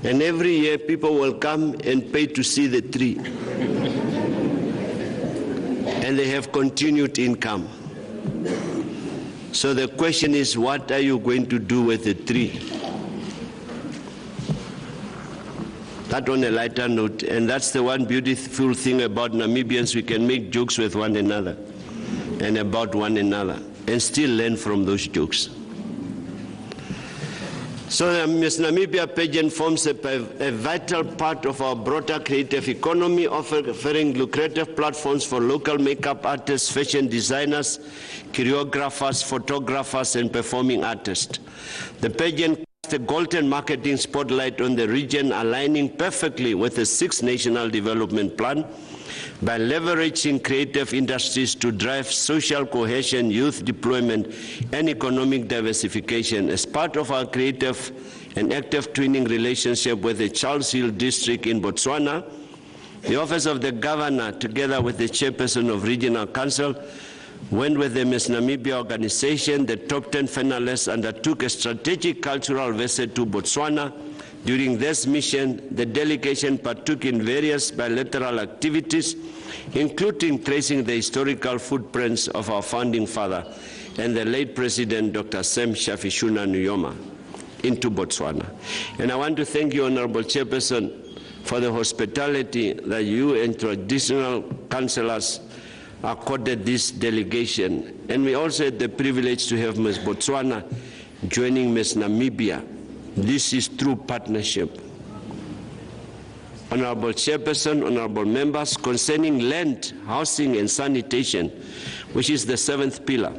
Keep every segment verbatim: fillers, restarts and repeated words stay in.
And every year people will come and pay to see the tree. And they have continued income. So the question is, what are you going to do with the tree? That on a lighter note, and that's the one beautiful thing about Namibians, we can make jokes with one another and about one another and still learn from those jokes. So the Miss Namibia pageant forms a, a vital part of our broader creative economy, offering lucrative platforms for local makeup artists, fashion designers, choreographers, photographers, and performing artists. The pageant casts a golden marketing spotlight on the region, aligning perfectly with the sixth National Development Plan by leveraging creative industries to drive social cohesion, youth deployment, and economic diversification. As part of our creative and active twinning relationship with the Charles Hill District in Botswana, the Office of the Governor, together with the Chairperson of Regional Council, went with the Miss Namibia organization. The top ten finalists undertook a strategic cultural visit to Botswana. During this mission, the delegation partook in various bilateral activities, including tracing the historical footprints of our founding father and the late President Doctor Sam Shafishuna Nujoma into Botswana. And I want to thank you, Honorable Chairperson, for the hospitality that you and traditional councillors accorded this delegation. And we also had the privilege to have Miz Botswana joining Miz Namibia. This is true partnership. Honorable Chairperson, honorable members, concerning land, housing, and sanitation, which is the seventh pillar.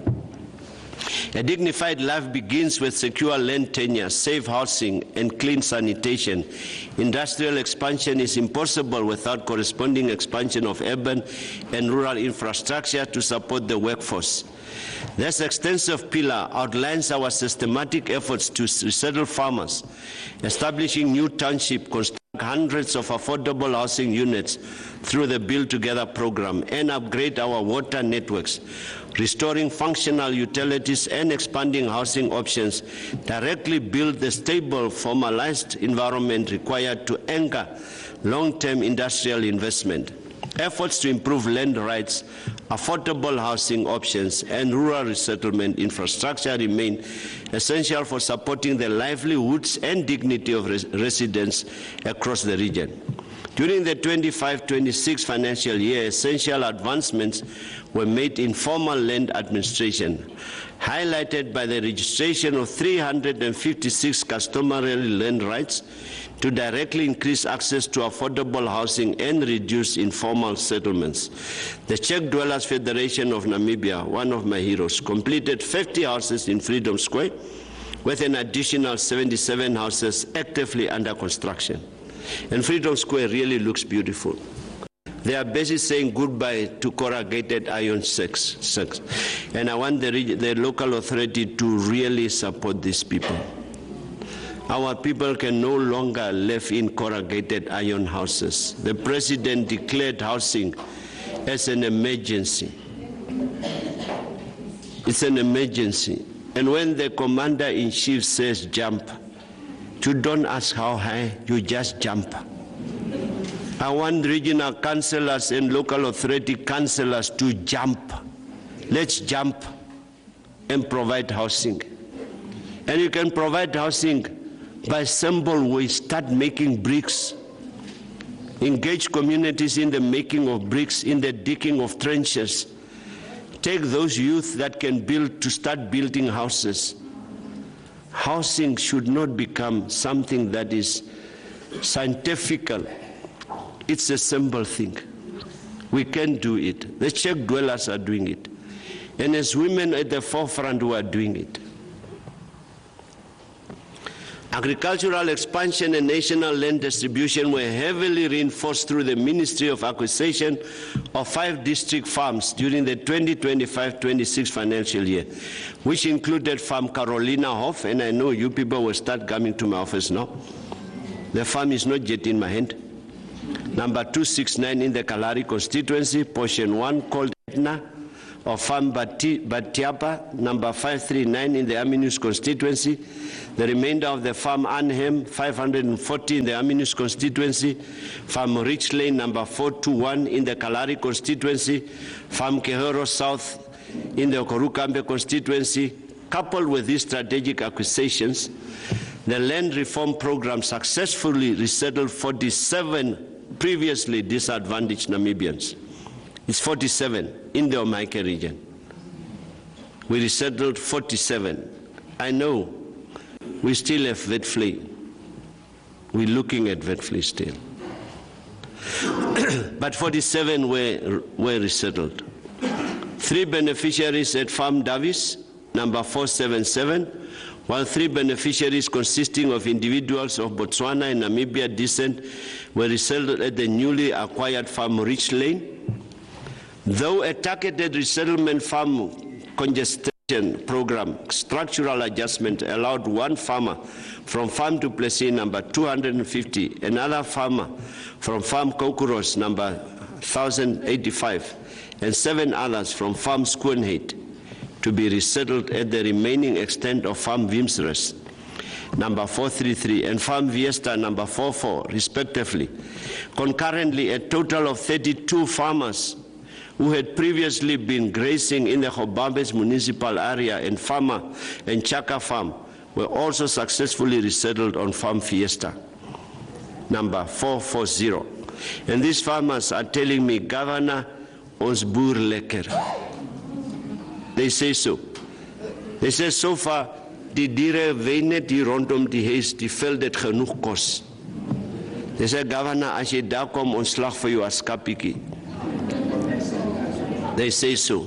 A dignified life begins with secure land tenure, safe housing, and clean sanitation. Industrial expansion is impossible without corresponding expansion of urban and rural infrastructure to support the workforce. This extensive pillar outlines our systematic efforts to resettle farmers, establishing new townships, construct hundreds of affordable housing units through the Build Together program, and upgrade our water networks, restoring functional utilities and expanding housing options directly build the stable, formalized environment required to anchor long-term industrial investment. Efforts to improve land rights, affordable housing options, and rural resettlement infrastructure remain essential for supporting the livelihoods and dignity of res residents across the region. During the twenty-five twenty-six financial year, essential advancements were made in formal land administration, highlighted by the registration of three hundred fifty-six customary land rights to directly increase access to affordable housing and reduce informal settlements. The Czech Dwellers Federation of Namibia, one of my heroes, completed fifty houses in Freedom Square, with an additional seventy-seven houses actively under construction. And Freedom Square really looks beautiful. They are basically saying goodbye to corrugated iron sex. sex. And I want the, the local authority to really support these people. Our people can no longer live in corrugated iron houses. The President declared housing as an emergency. It's an emergency. And when the Commander-in-Chief says jump, you don't ask how high, you just jump. I want regional councillors and local authority councillors to jump. Let's jump and provide housing. And you can provide housing by simple ways. Start making bricks. Engage communities in the making of bricks, in the digging of trenches. Take those youth that can build to start building houses. Housing should not become something that is scientifical. It's a simple thing. We can do it. The Czech dwellers are doing it. And as women at the forefront who are doing it. Agricultural expansion and national land distribution were heavily reinforced through the Ministry of Acquisition of five district farms during the twenty twenty-five twenty-six financial year, which included Farm Carolina Hof, and I know you people will start coming to my office now. The farm is not yet in my hand. Number two sixty-nine in the Kalahari constituency, portion one called Etna, of Farm Bati Batiapa, number five three nine in the Aminus constituency. The remainder of the Farm Anhem, five hundred forty in the Aminus constituency. Farm Rich Lane, number four two one in the Kalari constituency. Farm Kehoro South in the Okorukambe constituency. Coupled with these strategic acquisitions, the land reform program successfully resettled forty-seven previously disadvantaged Namibians. It's forty-seven in the Omaike region. We resettled forty-seven. I know we still have Vetfley. We're looking at Vetfley still. But forty-seven were, were resettled. Three beneficiaries at Farm Davis, number four seven seven, while three beneficiaries consisting of individuals of Botswana and Namibia descent were resettled at the newly acquired Farm Rich Lane. Though a targeted resettlement farm congestion program structural adjustment allowed one farmer from Farm Du Plessis number two hundred fifty, another farmer from Farm Kokuros number one thousand eighty-five, and seven others from Farm Skoonheid to be resettled at the remaining extent of Farm Wimsres number four three three and Farm Viesta number four four respectively. Concurrently, a total of thirty-two farmers who had previously been grazing in the Hobambes municipal area and Farmer and Chaka Farm were also successfully resettled on Farm Fiesta number four four zero. And these farmers are telling me, Governor, ons boer lekker. They say so. They say so far, die diere ween net hier rondom die huis, die vel dit genoeg kos. They say, Governor, as jy daar kom, ons slag vir jou as kapiekie. They say so.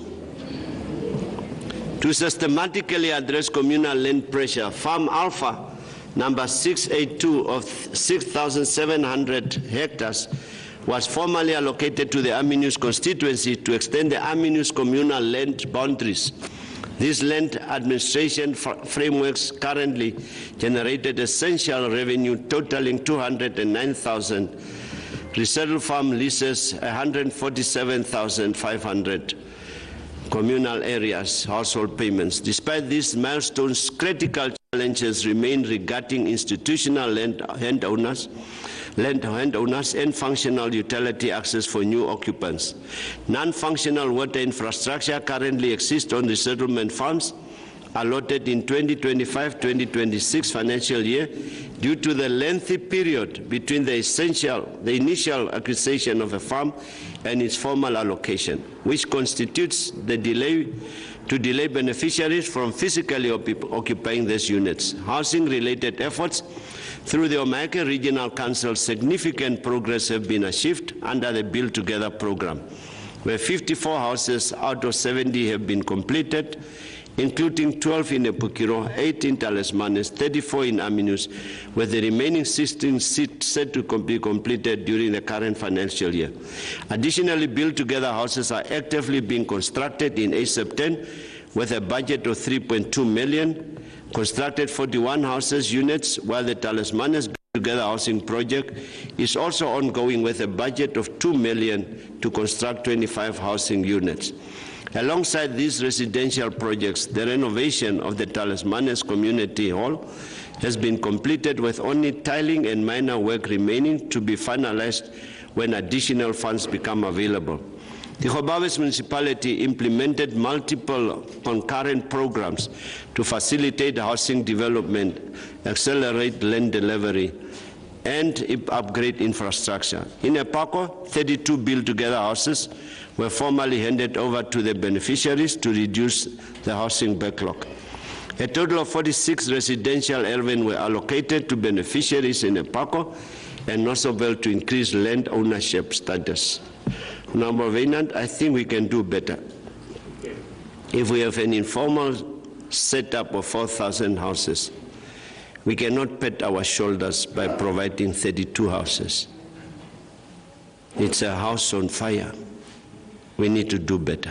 To systematically address communal land pressure, Farm Alpha, number six eighty-two of six thousand seven hundred hectares, was formally allocated to the Aminus constituency to extend the Aminus communal land boundaries. These land administration frameworks currently generated essential revenue totaling two hundred nine thousand. Resettled farm leases one hundred forty-seven thousand five hundred, communal areas, household payments. Despite these milestones, critical challenges remain regarding institutional land landowners, land landowners and functional utility access for new occupants. Non-functional water infrastructure currently exists on resettlement farms allotted in twenty twenty-five twenty twenty-six financial year due to the lengthy period between the essential, the initial acquisition of a farm and its formal allocation, which constitutes the delay to delay beneficiaries from physically occupying these units. Housing-related efforts through the Omaike Regional Council, significant progress have been achieved under the Build Together program, where fifty-four houses out of seventy have been completed, including twelve in Epukiro, eight in Talismanes, thirty-four in Aminus, with the remaining sixteen set to be completed during the current financial year. Additionally, Build Together houses are actively being constructed in A S A P ten with a budget of three point two million, constructed forty-one houses units, while the Talismanes Build Together housing project is also ongoing with a budget of two million to construct twenty-five housing units. Alongside these residential projects, the renovation of the Talismanes Community Hall has been completed with only tiling and minor work remaining to be finalized when additional funds become available. The Hobambes municipality implemented multiple concurrent programs to facilitate housing development, accelerate land delivery, and upgrade infrastructure. In Epako, thirty-two Build Together houses were formally handed over to the beneficiaries to reduce the housing backlog. A total of forty-six residential Erwin were allocated to beneficiaries in Epako and Nossobel to increase land ownership status. Number Weinand, I think we can do better. If we have an informal setup of four thousand houses, we cannot pat our shoulders by providing thirty-two houses. It's a house on fire. We need to do better.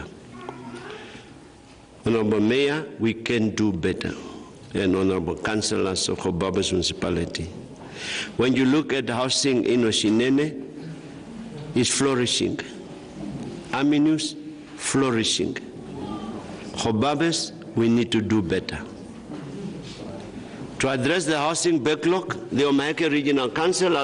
Honorable Mayor, we can do better. And Honorable Councillors of Hobambes Municipality. When you look at housing in Oshinene, it's flourishing. Aminus, flourishing. Hobabes, we need to do better. To address the housing backlog, the Omaheke Regional Council